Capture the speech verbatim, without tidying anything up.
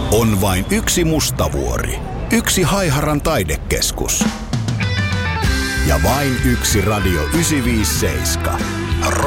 On vain yksi Mustavuori, yksi Haiharan taidekeskus ja vain yksi Radio yhdeksänsataaviisikymmentäseitsemän.